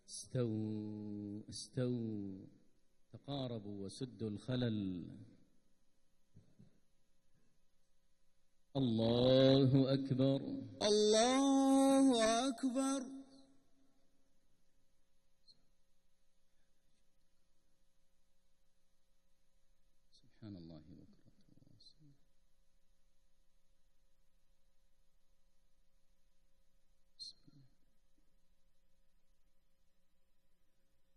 استووا استووا، تقاربوا وسدوا الخلل. الله أكبر الله أكبر. سبحان الله وبحمده.